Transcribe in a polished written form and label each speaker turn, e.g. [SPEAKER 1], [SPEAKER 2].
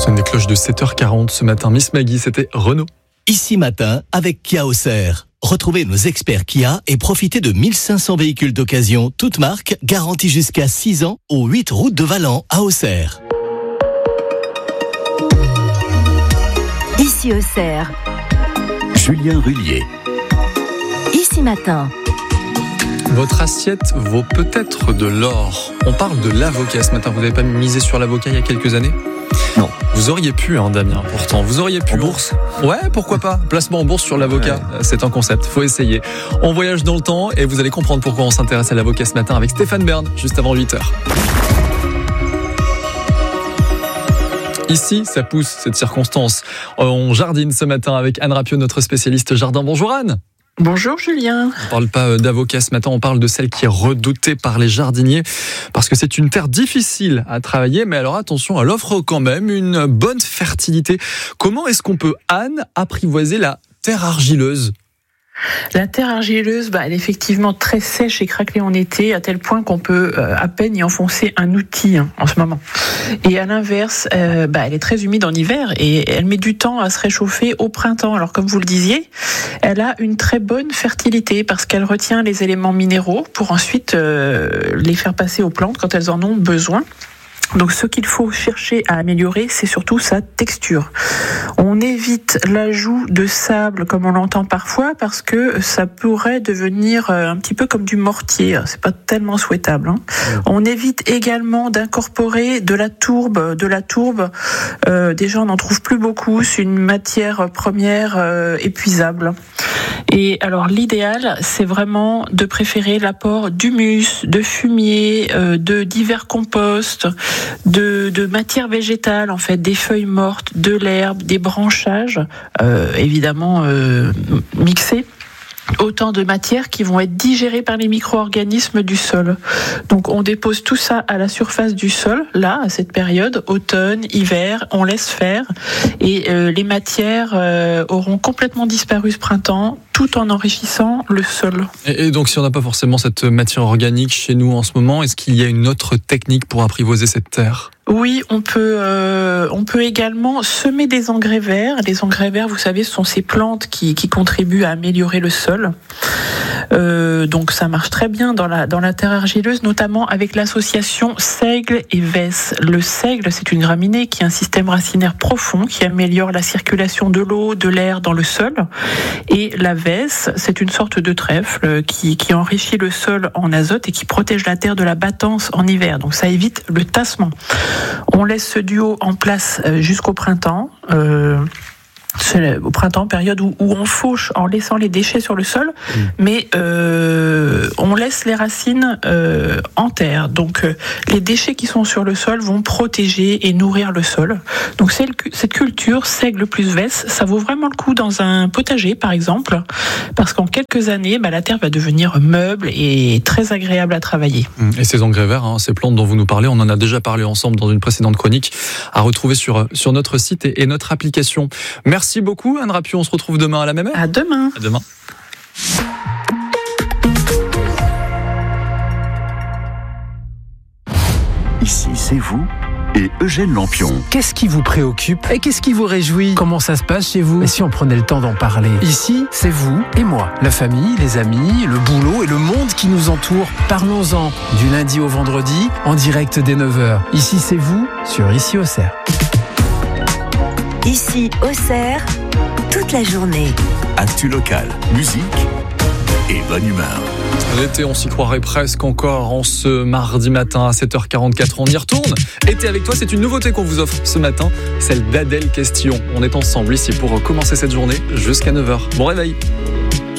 [SPEAKER 1] sonne les cloches de 7h40 ce matin. Miss Maggie, c'était Renaud.
[SPEAKER 2] Ici matin avec Kia Auxerre. Retrouvez nos experts Kia et profitez de 1500 véhicules d'occasion, toutes marques, garantis jusqu'à 6 ans, aux 8 routes de Valent à Auxerre.
[SPEAKER 3] Ici Auxerre.
[SPEAKER 2] Julien Rullier.
[SPEAKER 3] Ici matin.
[SPEAKER 1] Votre assiette vaut peut-être de l'or. On parle de l'avocat ce matin. Vous n'avez pas misé sur l'avocat il y a quelques années ?
[SPEAKER 2] Non.
[SPEAKER 1] Vous auriez pu, Damien, pourtant. Vous auriez pu.
[SPEAKER 2] En bourse ?
[SPEAKER 1] Ouais, pourquoi pas. Placement en bourse sur l'avocat,
[SPEAKER 2] ouais.
[SPEAKER 1] C'est un concept, faut essayer. On voyage dans le temps et vous allez comprendre pourquoi on s'intéresse à l'avocat ce matin avec Stéphane Bern, juste avant 8h. Ici, ça pousse, cette circonstance. On jardine ce matin avec Anne Rapio, notre spécialiste jardin. Bonjour Anne.
[SPEAKER 4] Bonjour Julien.
[SPEAKER 1] On ne parle pas d'avocat ce matin, on parle de celle qui est redoutée par les jardiniers parce que c'est une terre difficile à travailler, mais alors attention, elle offre quand même une bonne fertilité. Comment est-ce qu'on peut, Anne, apprivoiser la terre argileuse ?
[SPEAKER 4] La terre argileuse, elle est effectivement très sèche et craquelée en été, à tel point qu'on peut à peine y enfoncer un outil en ce moment. Et à l'inverse, elle est très humide en hiver et elle met du temps à se réchauffer au printemps. Alors comme vous le disiez, elle a une très bonne fertilité parce qu'elle retient les éléments minéraux pour ensuite les faire passer aux plantes quand elles en ont besoin. Donc ce qu'il faut chercher à améliorer, c'est surtout sa texture. On évite l'ajout de sable comme on l'entend parfois parce que ça pourrait devenir un petit peu comme du mortier. C'est pas tellement souhaitable. On évite également d'incorporer de la tourbe. Déjà on n'en trouve plus beaucoup. C'est une matière première épuisable. Et alors l'idéal, c'est vraiment de préférer l'apport d'humus, de fumier, de divers composts, de matière végétale, en fait, des feuilles mortes, de l'herbe, des branchages, évidemment mixés. Autant de matières qui vont être digérées par les micro-organismes du sol. Donc on dépose tout ça à la surface du sol, là, à cette période, automne, hiver, on laisse faire. Et les matières auront complètement disparu ce printemps, tout en enrichissant le sol.
[SPEAKER 1] Et donc si on n'a pas forcément cette matière organique chez nous en ce moment, est-ce qu'il y a une autre technique pour apprivoiser cette terre ?
[SPEAKER 4] Oui, on peut également semer des engrais verts. Les engrais verts, vous savez, ce sont ces plantes qui contribuent à améliorer le sol. Donc ça marche très bien dans la terre argileuse, notamment avec l'association seigle et vesse. Le seigle, c'est une graminée qui a un système racinaire profond qui améliore la circulation de l'eau, de l'air dans le sol. Et la vesse, c'est une sorte de trèfle qui enrichit le sol en azote et qui protège la terre de la battance en hiver. Donc ça évite le tassement. On laisse ce duo en place jusqu'au printemps. C'est au printemps, période où on fauche en laissant les déchets sur le sol, mais on laisse les racines en terre. Donc les déchets qui sont sur le sol vont protéger et nourrir le sol. Donc cette culture, seigle plus vesse, ça vaut vraiment le coup dans un potager par exemple, parce qu'en quelques années, la terre va devenir meuble et très agréable à travailler.
[SPEAKER 1] Et ces engrais verts, ces plantes dont vous nous parlez, on en a déjà parlé ensemble dans une précédente chronique, à retrouver sur notre site et notre application. Merci beaucoup Anne Rapio, on se retrouve demain à la même heure.
[SPEAKER 4] À demain.
[SPEAKER 1] À demain.
[SPEAKER 5] Ici, c'est vous et Eugène Lampion.
[SPEAKER 6] Qu'est-ce qui vous préoccupe et qu'est-ce qui vous réjouit ? Comment ça se passe chez vous ? Et si on prenait le temps d'en parler ? Ici, c'est vous et moi, la famille, les amis, le boulot et le monde qui nous entoure. Parlons-en du lundi au vendredi, en direct dès 9h. Ici, c'est vous sur Ici Auxerre.
[SPEAKER 3] Ici Auxerre, toute la journée.
[SPEAKER 5] Actu locale, musique et bonne humeur.
[SPEAKER 1] L'été, on s'y croirait presque encore en ce mardi matin à 7h44. On y retourne. Été avec toi, c'est une nouveauté qu'on vous offre ce matin, celle d'Adèle Question. On est ensemble ici pour commencer cette journée jusqu'à 9h. Bon réveil.